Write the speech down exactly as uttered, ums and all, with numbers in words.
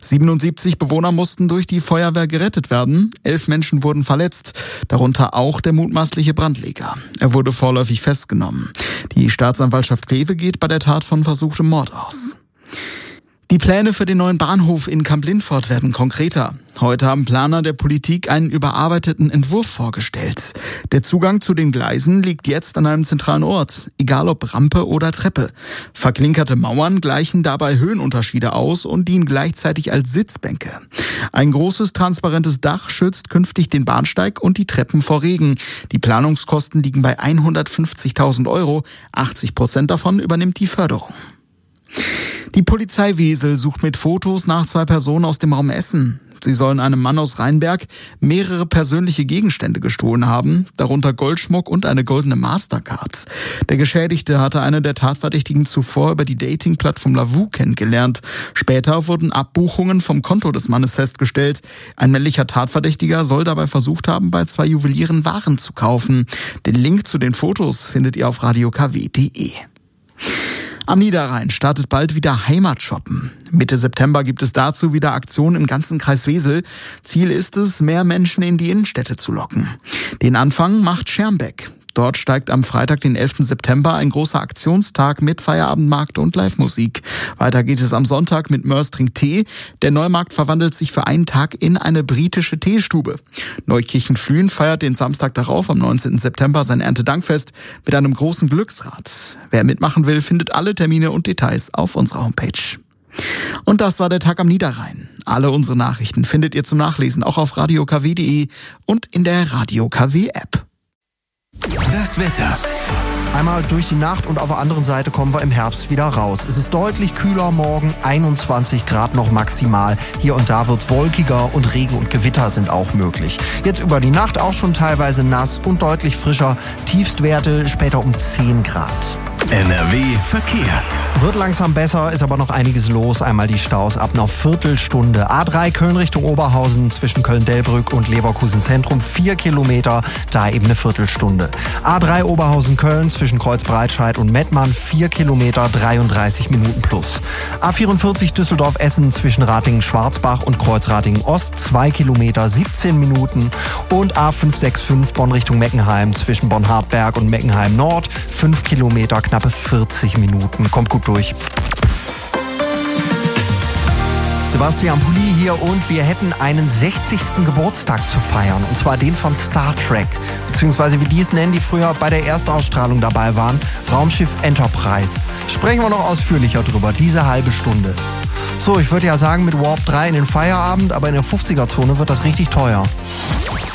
siebenundsiebzig Bewohner mussten durch die Feuerwehr gerettet werden. Elf Menschen wurden verletzt, darunter auch der mutmaßliche Brandleger. Er wurde vorläufig festgenommen. Die Staatsanwaltschaft Kleve geht bei der Tat von versuchtem Mord aus. Die Pläne für den neuen Bahnhof in Kamp-Lintfort werden konkreter. Heute haben Planer der Politik einen überarbeiteten Entwurf vorgestellt. Der Zugang zu den Gleisen liegt jetzt an einem zentralen Ort, egal ob Rampe oder Treppe. Verklinkerte Mauern gleichen dabei Höhenunterschiede aus und dienen gleichzeitig als Sitzbänke. Ein großes, transparentes Dach schützt künftig den Bahnsteig und die Treppen vor Regen. Die Planungskosten liegen bei hundertfünfzigtausend Euro. achtzig Prozent davon übernimmt die Förderung. Die Polizei Wesel sucht mit Fotos nach zwei Personen aus dem Raum Essen. Sie sollen einem Mann aus Rheinberg mehrere persönliche Gegenstände gestohlen haben, darunter Goldschmuck und eine goldene Mastercard. Der Geschädigte hatte eine der Tatverdächtigen zuvor über die Dating-Plattform Lavu kennengelernt. Später wurden Abbuchungen vom Konto des Mannes festgestellt. Ein männlicher Tatverdächtiger soll dabei versucht haben, bei zwei Juwelieren Waren zu kaufen. Den Link zu den Fotos findet ihr auf radio k w punkt d e. Am Niederrhein startet bald wieder Heimatshoppen. Mitte September gibt es dazu wieder Aktionen im ganzen Kreis Wesel. Ziel ist es, mehr Menschen in die Innenstädte zu locken. Den Anfang macht Schermbeck. Dort steigt am Freitag, den elften September, ein großer Aktionstag mit Feierabendmarkt und Live-Musik. Weiter geht es am Sonntag mit Mörs trinkt Tee. Der Neumarkt verwandelt sich für einen Tag in eine britische Teestube. Neukirchen-Flühen feiert den Samstag darauf, am neunzehnten September, sein Erntedankfest mit einem großen Glücksrad. Wer mitmachen will, findet alle Termine und Details auf unserer Homepage. Und das war der Tag am Niederrhein. Alle unsere Nachrichten findet ihr zum Nachlesen auch auf radio k w punkt d e und in der Radio K W App. Das Wetter. Einmal durch die Nacht und auf der anderen Seite kommen wir im Herbst wieder raus. Es ist deutlich kühler morgen, einundzwanzig Grad noch maximal. Hier und da wird's wolkiger und Regen und Gewitter sind auch möglich. Jetzt über die Nacht auch schon teilweise nass und deutlich frischer. Tiefstwerte später um zehn Grad. N R W Verkehr. Wird langsam besser, ist aber noch einiges los. Einmal die Staus ab einer Viertelstunde. A drei Köln Richtung Oberhausen zwischen Köln-Delbrück und Leverkusen Zentrum vier Kilometer, da eben eine Viertelstunde. A drei Oberhausen-Köln zwischen Kreuzbreitscheid und Mettmann vier Kilometer, dreiunddreißig Minuten plus. A vierundvierzig Düsseldorf-Essen zwischen Ratingen-Schwarzbach und Kreuzratingen-Ost zwei Kilometer, siebzehn Minuten. Und A fünf sechs fünf Bonn Richtung Meckenheim zwischen Bonn-Hartberg und Meckenheim-Nord fünf Kilometer, knappe vierzig Minuten. Kommt gut durch. Sebastian Pulli hier und wir hätten einen sechzigsten Geburtstag zu feiern. Und zwar den von Star Trek. Beziehungsweise wie die es nennen, die früher bei der Erstausstrahlung dabei waren. Raumschiff Enterprise. Sprechen wir noch ausführlicher drüber, diese halbe Stunde. So, ich würde ja sagen mit Warp drei in den Feierabend, aber in der fünfziger-Zone wird das richtig teuer.